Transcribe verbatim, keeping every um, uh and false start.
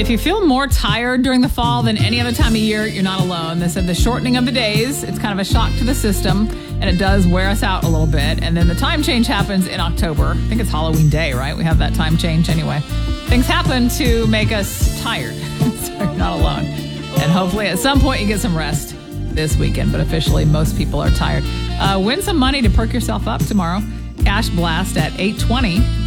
If you feel more tired during the fall than any other time of year, you're not alone. They said the shortening of the days, it's kind of a shock to the system, and it does wear us out a little bit. And then the time change happens in October. I think it's Halloween Day, right? We have that time change anyway. Things happen to make us tired, so you're not alone. And hopefully at some point you get some rest this weekend, but officially most people are tired. Uh, win some money to perk yourself up tomorrow. Cash Blast at eight twenty.